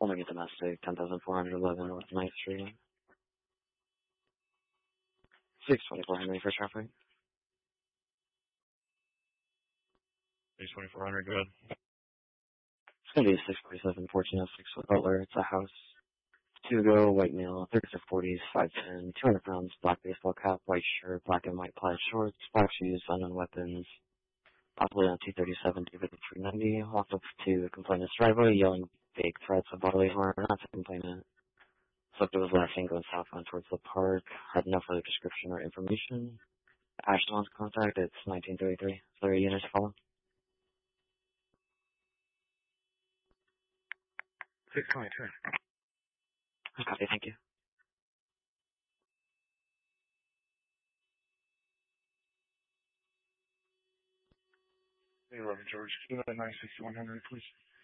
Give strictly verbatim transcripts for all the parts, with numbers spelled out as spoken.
Following a domestic, ten thousand four hundred eleven North ninth Street. six twenty-four Henry for traffic. six twenty-four hundred, good. It's going to be a six forty-seven fourteen oh six with Butler. It's a house. Two go, white male, thirty-six forties, five ten, two hundred pounds, black baseball cap, white shirt, black and white plaid shorts, black shoes, unknown weapons. Possibly on two thirty-seven, David three ninety. Walked up to the complainant's driveway, yelling vague threats of bodily harm. Not to complainant. Slept with his laughing, going southbound towards the park. Had no further description or information. Ashland's contact, it's nineteen thirty-three. thirty units follow. six twenty-two. Copy, thank you. eleven George, Q nine sixty-one hundred, please.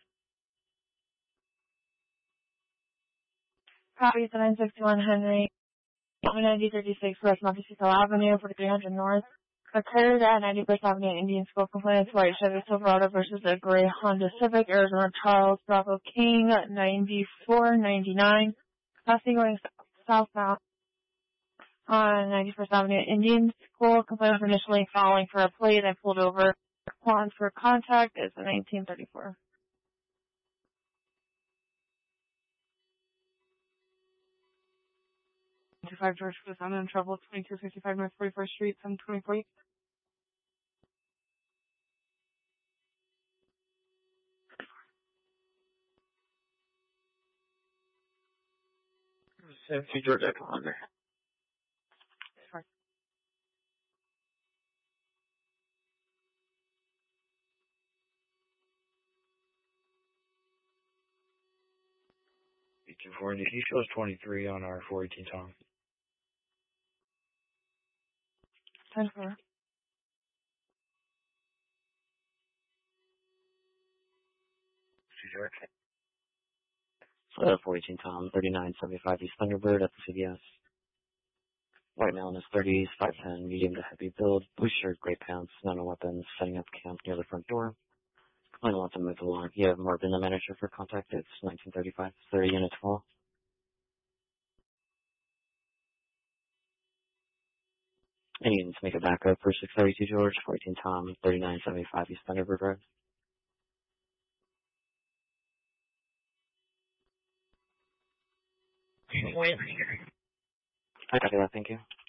Copy, the nine sixty-one Henry, ninety thirty-six West Montecito Avenue, forty-three hundred North. Occurred at ninety-first Avenue, Indian School. Complainants, white Chevy Silverado versus a gray Honda Civic, Arizona Charles Bravo King, ninety-four ninety-nine. Passing going southbound on ninety-first Avenue, Indian School. Complainant was initially following for a plate and pulled over. Upon for contact is a nineteen thirty-four. twenty-five George was on in trouble, twenty-two fifty-five North forty-first Street, seven twenty-four. seventy George Commander. Sorry. two forty, he shows twenty-three on our four eighteen Tom. ten four. George. So, four eighteen Tom, thirty-nine seventy-five East Thunderbird at the C V S. White male in his thirties, five ten, medium to heavy build, blue shirt, gray pants, none of weapons, setting up camp near the front door. Complainant wants to move along. You have Marvin, the manager, for contact. It's nineteen thirty-five, thirty units full. And you need to make a backup for six thirty-two George, four eighteen Tom, thirty-nine seventy-five East Thunderbird Road. Wait. I copy that, thank you.